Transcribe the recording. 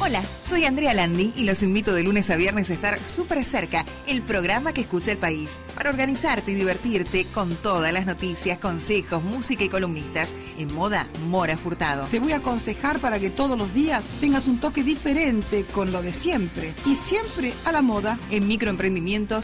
Hola, soy Andrea Landi y los invito de lunes a viernes a estar súper cerca, el programa que escucha el país, para organizarte y divertirte con todas las noticias, consejos, música y columnistas en Moda Mora Furtado. Te voy a aconsejar para que todos los días tengas un toque diferente con lo de siempre y siempre a la moda. En microemprendimientos